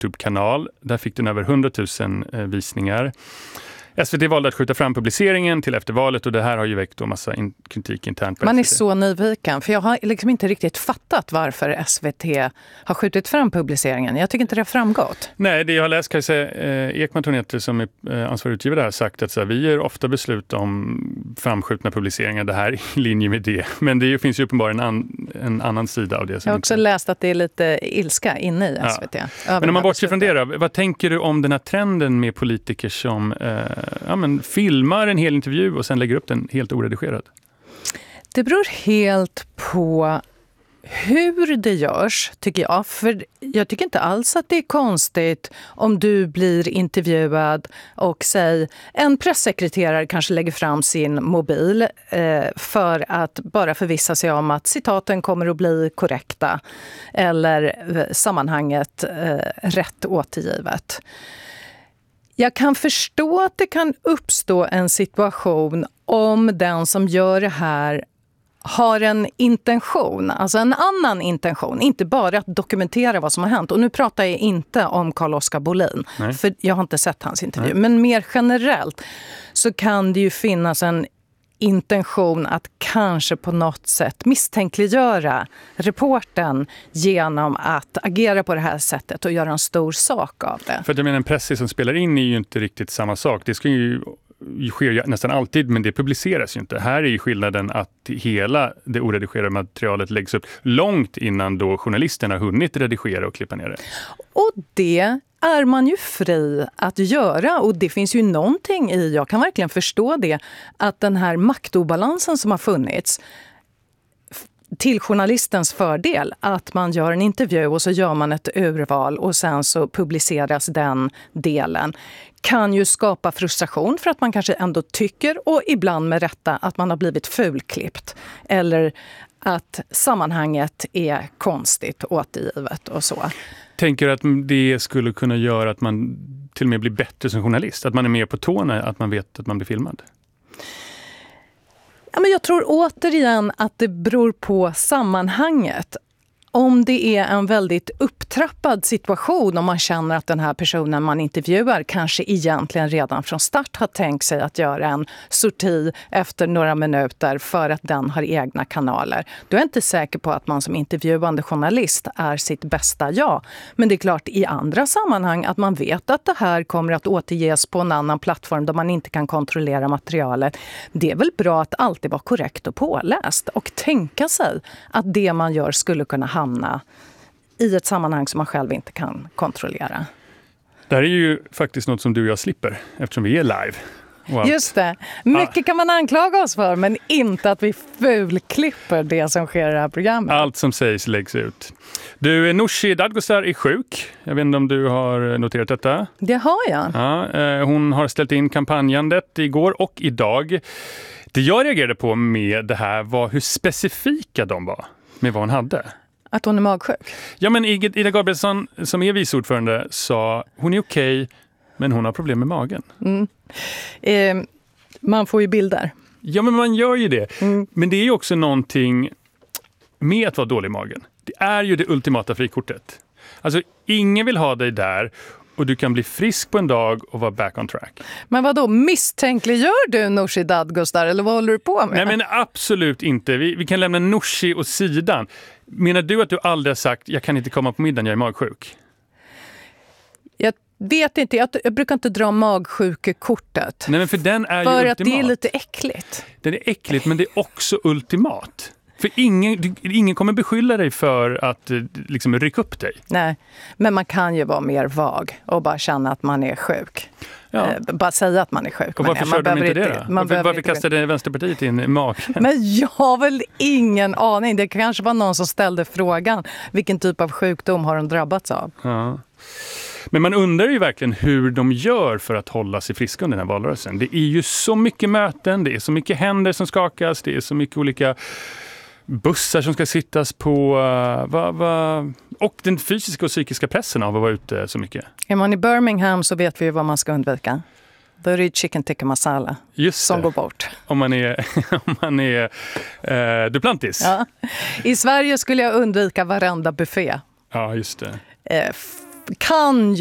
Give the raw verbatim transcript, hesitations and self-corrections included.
YouTube-kanal. Där fick den över hundratusen eh, visningar. S V T valde att skjuta fram publiceringen till efter valet och det här har ju väckt en massa in- kritik internt på Man är S V T. så nyfiken, för jag har liksom inte riktigt fattat varför S V T har skjutit fram publiceringen. Jag tycker inte det har framgått. Nej, det jag har läst kan jag säga, eh, Ekman Tornetter som är eh, ansvarig utgivare har sagt att så här, vi gör ofta beslut om framskjutna publiceringar, det här är i linje med det. Men det finns ju uppenbarligen en, an, en annan sida av det. Som jag har också inte... läst att det är lite ilska inne i S V T. Ja. Men om man bortser från det då, vad tänker du om den här trenden med politiker som eh, ja, men filmar en hel intervju och sen lägger upp den helt oredigerad? Det beror helt på hur det görs, tycker jag. För jag tycker inte alls att det är konstigt om du blir intervjuad och säg, en pressekreterare kanske lägger fram sin mobil eh, för att bara förvissa sig om att citaten kommer att bli korrekta eller sammanhanget eh, rätt återgivet. Jag kan förstå att det kan uppstå en situation om den som gör det här har en intention, alltså en annan intention, inte bara att dokumentera vad som har hänt. Och nu pratar jag inte om Carl-Oskar Bolin, Nej. för jag har inte sett hans intervju. Nej. Men mer generellt så kan det ju finnas en intention att kanske på något sätt misstänkliggöra reporten genom att agera på det här sättet och göra en stor sak av det. För att jag menar, en press som spelar in är ju inte riktigt samma sak. Det ska ju sker nästan alltid, men det publiceras ju inte. Här är ju skillnaden att hela det oredigerade materialet läggs upp långt innan då journalisterna har hunnit redigera och klippa ner det. Och det är man ju fri att göra, och det finns ju någonting i, jag kan verkligen förstå det, att den här maktobalansen som har funnits till journalistens fördel, att man gör en intervju och så gör man ett urval och sen så publiceras den delen, kan ju skapa frustration för att man kanske ändå tycker, och ibland med rätta, att man har blivit fulklippt eller att sammanhanget är konstigt återgivet och så. Tänker du att det skulle kunna göra att man till och med blir bättre som journalist? Att man är mer på tårna, att man vet att man blir filmad? Ja, men jag tror återigen att det beror på sammanhanget. Om det är en väldigt upptrappad situation, om man känner att den här personen man intervjuar kanske egentligen redan från start har tänkt sig att göra en sorti efter några minuter för att den har egna kanaler. Då är jag inte säker på att man som intervjuande journalist är sitt bästa jag. Men det är klart i andra sammanhang att man vet att det här kommer att återges på en annan plattform där man inte kan kontrollera materialet. Det är väl bra att alltid vara korrekt och påläst och tänka sig att det man gör skulle kunna hamna i ett sammanhang som man själv inte kan kontrollera. Det här är ju faktiskt något som du och jag slipper eftersom vi är live. Just det. Mycket ah. kan man anklaga oss för, men inte att vi fulklipper det som sker i det här programmet. Allt som sägs läggs ut. Du, Nooshi Dadgostar är sjuk. Jag vet inte om du har noterat detta. Det har jag. Ja, hon har ställt in kampanjandet igår och idag. Det jag reagerade på med det här var hur specifika de var med vad hon hade. Att hon är magsjuk? Ja, men Ida Gabrielsson som är vice ordförande sa hon är okej, men hon har problem med magen. Mm. Eh, man får ju bilder. Ja, men man gör ju det. Mm. Men det är ju också någonting med att vara dålig i magen. Det är ju det ultimata frikortet. Alltså, ingen vill ha dig där och du kan bli frisk på en dag och vara back on track. Men vad då? Misstänkliggör du Nooshi Dadgostar eller vad håller du på med? Nej, men absolut inte. Vi, vi kan lämna Nooshi åt sidan. Menar du att du aldrig har sagt jag kan inte komma på middagen, jag är magsjuk? Jag vet inte. Jag, jag brukar inte dra magsjukekortet. Nej, men för den är för ju att ultimat. Det är lite äckligt. Den är äckligt, men det är också ultimat. För ingen, ingen kommer beskylla dig för att liksom rycka upp dig. Nej, men man kan ju vara mer vag och bara känna att man är sjuk. Ja. Eh, bara säga att man är sjuk. Och varför körde de inte det då? Man varför varför kastade Vänsterpartiet in i magen? Men jag har väl ingen aning. Det kanske var någon som ställde frågan. Vilken typ av sjukdom har de drabbats av? Ja. Men man undrar ju verkligen hur de gör för att hålla sig friska under den här valrörelsen. Det är ju så mycket möten, det är så mycket händer som skakas, det är så mycket olika bussar som ska sittas på, uh, va, va, och den fysiska och psykiska pressen av att vara ute så mycket. Är man i Birmingham så vet vi vad man ska undvika. Då är det chicken tikka masala Just som det. går bort. Om man är, om man är uh, Duplantis. Ja. I Sverige skulle jag undvika varenda buffé. Ja, just det. Eh, kan